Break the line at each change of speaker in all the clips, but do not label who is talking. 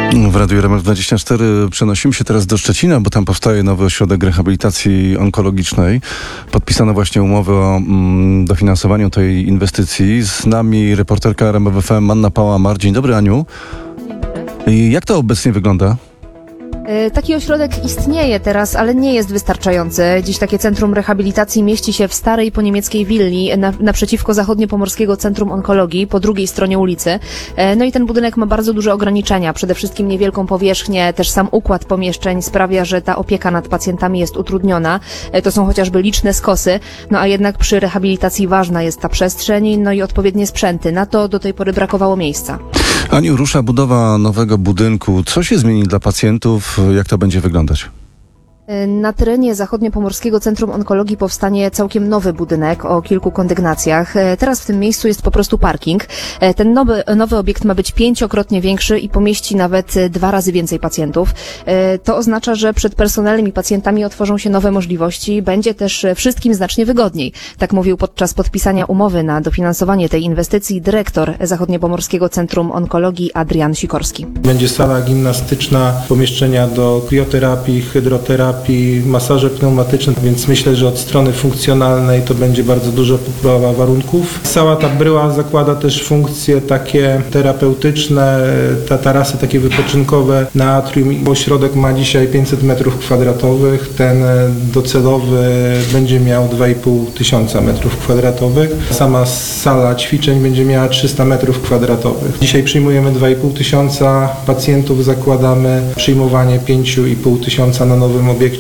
W Radiu RMF24 przenosimy się teraz do Szczecina, bo tam powstaje nowy ośrodek rehabilitacji onkologicznej. Podpisano właśnie umowę o dofinansowaniu tej inwestycji. Z nami reporterka RMF FM Anna Pałamar. Dzień dobry, Aniu. I jak to obecnie wygląda?
Taki ośrodek istnieje teraz, ale nie jest wystarczający. Dziś takie centrum rehabilitacji mieści się w starej poniemieckiej willi naprzeciwko Zachodniopomorskiego Centrum Onkologii, po drugiej stronie ulicy. No i ten budynek ma bardzo duże ograniczenia, przede wszystkim niewielką powierzchnię, też sam układ pomieszczeń sprawia, że ta opieka nad pacjentami jest utrudniona. To są chociażby liczne skosy, no a jednak przy rehabilitacji ważna jest ta przestrzeń, no i odpowiednie sprzęty. Na to do tej pory brakowało miejsca.
Aniu, rusza budowa nowego budynku. Co się zmieni dla pacjentów? Jak to będzie wyglądać?
Na terenie Zachodniopomorskiego Centrum Onkologii powstanie całkiem nowy budynek o kilku kondygnacjach. Teraz w tym miejscu jest po prostu parking. Ten nowy obiekt ma być 5-krotnie większy i pomieści nawet 2 razy więcej pacjentów. To oznacza, że przed personelem i pacjentami otworzą się nowe możliwości. Będzie też wszystkim znacznie wygodniej. Tak mówił podczas podpisania umowy na dofinansowanie tej inwestycji dyrektor Zachodniopomorskiego Centrum Onkologii Adrian Sikorski.
Będzie sala gimnastyczna, pomieszczenia do krioterapii, hydroterapii, masaże pneumatyczne, więc myślę, że od strony funkcjonalnej to będzie bardzo duża poprawa warunków. Cała ta bryła zakłada też funkcje takie terapeutyczne, tarasy takie wypoczynkowe na atrium. Ośrodek ma dzisiaj 500 m2, ten docelowy będzie miał 2500 m2. Sama sala ćwiczeń będzie miała 300 m2. Dzisiaj przyjmujemy 2500 pacjentów, zakładamy przyjmowanie 5500 na nowym obiekcie.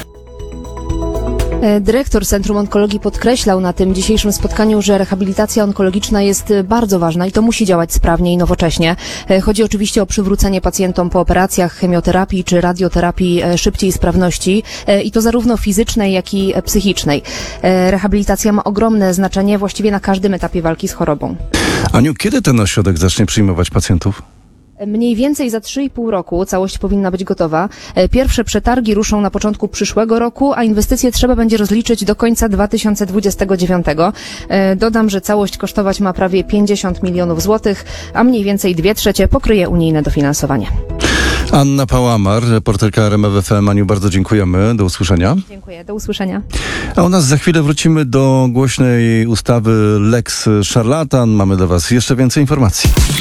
Dyrektor Centrum Onkologii podkreślał na tym dzisiejszym spotkaniu, że rehabilitacja onkologiczna jest bardzo ważna i to musi działać sprawnie i nowocześnie. Chodzi oczywiście o przywrócenie pacjentom po operacjach, chemioterapii czy radioterapii szybciej sprawności i to zarówno fizycznej, jak i psychicznej. Rehabilitacja ma ogromne znaczenie właściwie na każdym etapie walki z chorobą.
Aniu, kiedy ten ośrodek zacznie przyjmować pacjentów?
Mniej więcej za 3,5 roku całość powinna być gotowa. Pierwsze przetargi ruszą na początku przyszłego roku, a inwestycje trzeba będzie rozliczyć do końca 2029. Dodam, że całość kosztować ma prawie 50 milionów złotych, a mniej więcej 2/3 pokryje unijne dofinansowanie.
Anna Pałamar, reporterka RMF FM. Aniu, bardzo dziękujemy. Do usłyszenia.
Dziękuję, do usłyszenia.
A u nas za chwilę wrócimy do głośnej ustawy Lex Szarlatan. Mamy dla Was jeszcze więcej informacji.